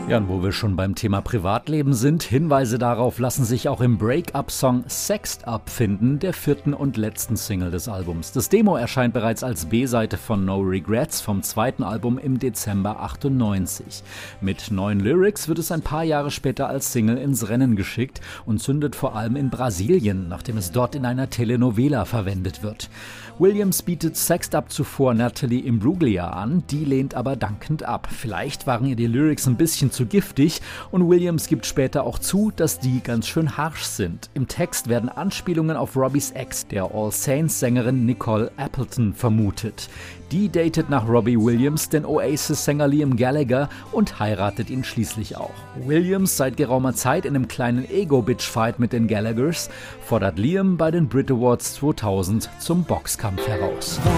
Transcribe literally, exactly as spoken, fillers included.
Ja, und wo wir schon beim Thema Privatleben sind, Hinweise darauf lassen sich auch im Break-Up-Song Sexed Up finden, der vierten und letzten Single des Albums. Das Demo erscheint bereits als B-Seite von No Regrets vom zweiten Album im Dezember achtundneunzig. Mit neuen Lyrics wird es ein paar Jahre später als Single ins Rennen geschickt und zündet vor allem in Brasilien, nachdem es dort in einer Telenovela verwendet wird. Williams bietet Sexed Up zuvor Natalie Imbruglia an, die lehnt aber dankend ab. Vielleicht waren ihr die Lyrics ein bisschen zu giftig und Williams gibt später auch zu, dass die ganz schön harsch sind. Im Text werden Anspielungen auf Robbys Ex, der All Saints-Sängerin Nicole Appleton, vermutet. Die datet nach Robbie Williams den Oasis-Sänger Liam Gallagher und heiratet ihn schließlich auch. Williams, seit geraumer Zeit in einem kleinen Ego-Bitch-Fight mit den Gallaghers, fordert Liam bei den Brit Awards zweitausend zum Boxkampf heraus.